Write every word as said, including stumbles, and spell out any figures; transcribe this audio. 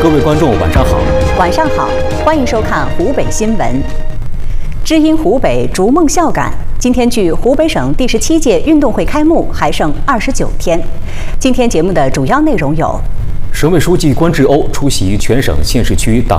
各位观众，晚上好。 晚上好，欢迎收看湖北新闻。知音湖北，逐梦效感。今天距湖北省第十七届运动会开幕还剩二十九天。今天节目的主要内容有： 省委书记关志欧出席全省县市区党